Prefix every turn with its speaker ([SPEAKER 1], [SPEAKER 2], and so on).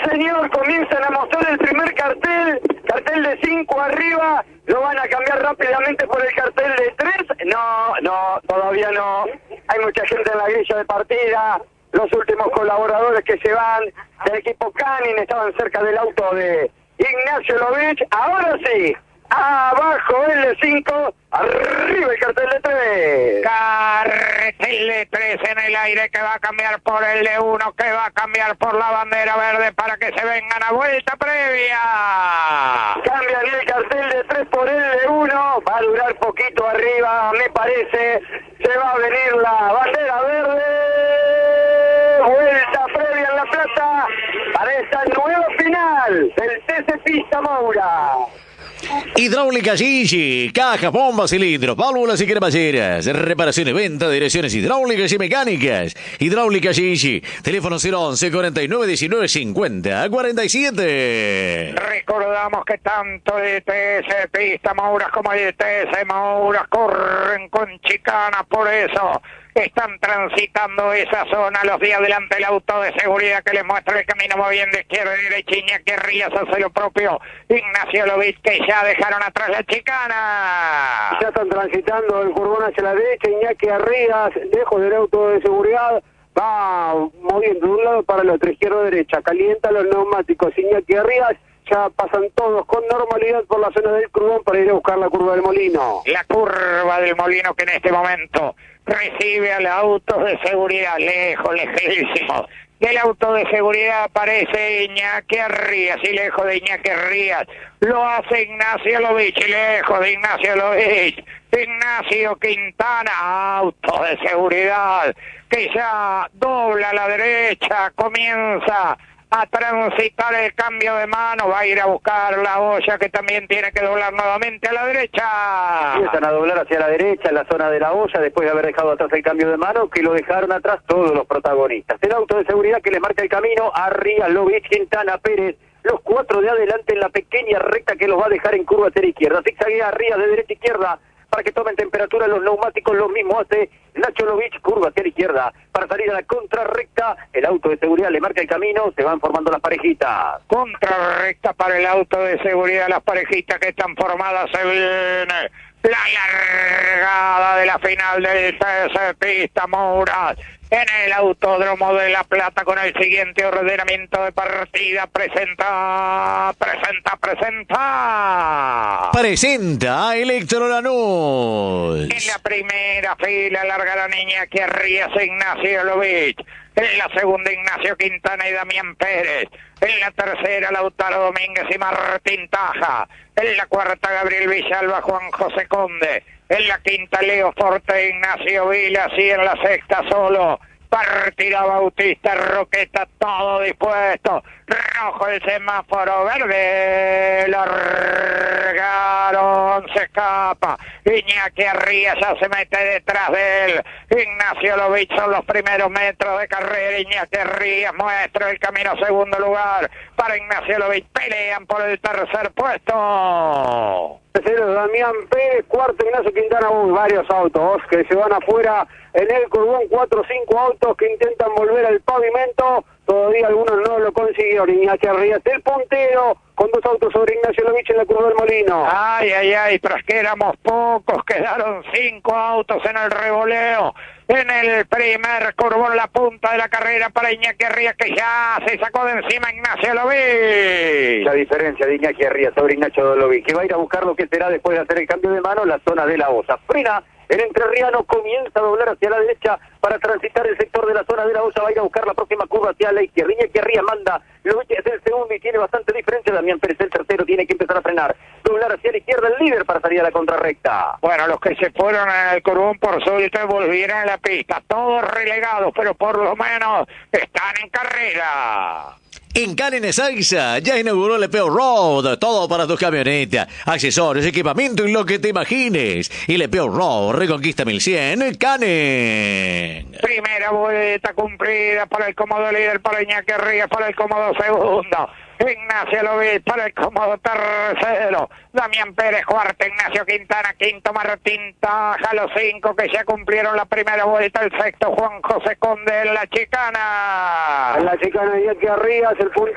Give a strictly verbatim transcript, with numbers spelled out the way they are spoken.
[SPEAKER 1] señor, comienzan a mostrar el primer cartel, cartel de cinco arriba, lo van a cambiar rápidamente por el cartel de tres. No, no, todavía no. Hay mucha gente en la grilla de partida. Los últimos colaboradores que se van del equipo Canin estaban cerca del auto de Ignacio Lovich. Ahora sí, abajo el de cinco, arriba el cartel de tres.
[SPEAKER 2] Cartel de tres en el aire que va a cambiar por el de uno, que va a cambiar por la bandera verde para que se vengan a vuelta previa.
[SPEAKER 1] Cambian el cartel de tres por el de uno, va a durar poquito arriba, me parece. Se va a venir la bandera verde. Vuelta previa en La Plata para esta nueva final del T C Pista Moura.
[SPEAKER 3] Hidráulica Gigi, caja, bombas, cilindros, válvulas y cremalleras, reparación y venta de direcciones hidráulicas y mecánicas. Hidráulica Gigi, teléfono cero once, cuarenta y nueve, diecinueve, cincuenta, cuarenta y siete.
[SPEAKER 2] Recordamos que tanto el T S Pista Mouras como el T S Mouras corren con chicana, por eso están transitando esa zona. Los de adelante el auto de seguridad que les muestra el camino moviendo izquierda y derecha. Iñaki Rías hace lo propio. Ignacio Lovich, que ya dejaron atrás la chicana.
[SPEAKER 1] Ya están transitando el curvón hacia la derecha. Iñaki Rías, lejos del auto de seguridad, va moviendo de un lado para el otro, izquierda derecha. Calienta los neumáticos. Iñaki Rías. Ya pasan todos con normalidad por la zona del curvón para ir a buscar la curva del Molino.
[SPEAKER 2] La curva del Molino que en este momento recibe al auto de seguridad, lejos, lejísimo. Del auto de seguridad aparece Iñaki Rías, y lejos de Iñaki Rías lo hace Ignacio Lovich, y lejos de Ignacio Lovich, Ignacio Quintana, auto de seguridad que ya dobla a la derecha, comienza a transitar el cambio de mano, va a ir a buscar la olla que también tiene que doblar nuevamente a la derecha.
[SPEAKER 1] Empiezan a doblar hacia la derecha en la zona de la olla después de haber dejado atrás el cambio de mano, que lo dejaron atrás todos los protagonistas. El auto de seguridad que les marca el camino, Rías, Lovich, Quintana, Pérez, los cuatro de adelante en la pequeña recta que los va a dejar en curva hacia la izquierda. Zigzaguea Rías de derecha a izquierda para que tomen temperatura los neumáticos, lo mismo hace Nacho Lovich, curva hacia la izquierda, para salir a la contrarrecta, el auto de seguridad le marca el camino, se van formando las parejitas.
[SPEAKER 2] Contrarrecta para el auto de seguridad, las parejitas que están formadas, se viene la largada de la final del T C Pista Mouras en el Autódromo de La Plata con el siguiente ordenamiento de partida. Presenta, presenta, presenta.
[SPEAKER 3] Presenta Electro Lanús.
[SPEAKER 2] En la primera fila larga la niña que Rías, Ignacio Lovich. En la segunda Ignacio Quintana y Damián Pérez. En la tercera Lautaro Domínguez y Martín Taja. En la cuarta Gabriel Villalba, Juan José Conde. En la quinta Leo Forte, Ignacio Vilas, y en la sexta solo partida Bautista Roqueta, todo dispuesto. Rojo el semáforo, verde, largaron, se escapa. Iñaki Rías ya se mete detrás de él. Ignacio Lovich son los primeros metros de carrera. Iñaki Rías muestra el camino a segundo lugar para Ignacio Lovich. Pelean por el tercer puesto.
[SPEAKER 1] Tercero Damián Pérez, cuarto Ignacio Quintana. Uy, varios autos que se van afuera en el curvón, cuatro o cinco autos que intentan volver al pavimento. Todavía algunos no lo consiguieron. Iñaki Rías, el puntero, con dos autos sobre Ignacio Lovich en la curva del Molino.
[SPEAKER 2] Ay, ay, ay, pero es que éramos pocos, quedaron cinco autos en el revoleo. En el primer curvón, la punta de la carrera para Iñaki Rías, que ya se sacó de encima Ignacio Lovich.
[SPEAKER 1] La diferencia de Iñaki Rías sobre Ignacio Lovich, que va a ir a buscar lo que será después de hacer el cambio de mano, la zona de la Osa. Frena el entrerriano, comienza a doblar hacia la derecha para transitar el sector de la zona de la Osa, va a ir a buscar la próxima curva hacia la izquierda. Iñaki Rías manda, Lovich es el segundo y tiene bastante diferencia. Damián Pérez el tercero, tiene que empezar a frenar, doblar hacia la izquierda el líder para salir a la contrarrecta.
[SPEAKER 2] Bueno, los que se fueron en el curvón por suerte volvieron a la pista, todos relegados, pero por lo menos están en carrera.
[SPEAKER 3] En Canin Ezeiza ya inauguró el Lepeo Road, todo para tus camionetas, accesorios, equipamiento y lo que te imagines. Y Lepeo Road, Reconquista mil cien, Canin.
[SPEAKER 2] Primera vuelta cumplida para el cómodo líder, para Iñaki Rías, para el cómodo segundo. Ignacio Lovich para el cómodo tercero. Damián Pérez cuarto, Ignacio Quintana quinto, Martín Taja, los cinco que ya cumplieron la primera vuelta. El sexto Juan José Conde en la chicana.
[SPEAKER 1] En la chicana Iñaki Rías, el punto